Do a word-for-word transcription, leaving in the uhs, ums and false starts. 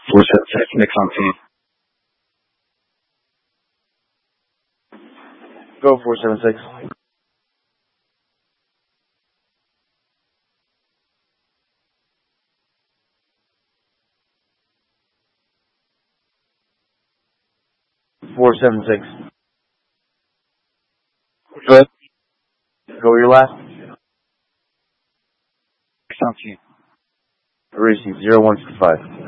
four seven six, Nick's on team. Go four seven six. four seven six. Good. Go your last. Nick's on team. Racing zero one five.